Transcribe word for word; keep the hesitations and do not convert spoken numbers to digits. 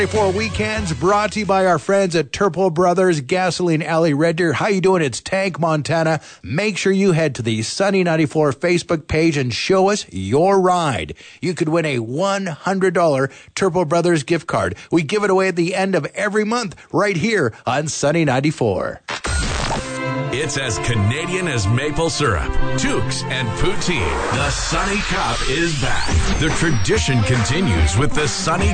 For weekends brought to you by our friends at Turple Brothers Gasoline Alley Red Deer. How you doing? It's Tank Montana. Make sure you head to the Sunny ninety-four Facebook page and show us your ride. You could win a one hundred dollars Turple Brothers gift card. We give it away at the end of every month right here on Sunny ninety-four. It's as Canadian as maple syrup, toques, and poutine. The Sunny Cup is back. The tradition continues with the Sunny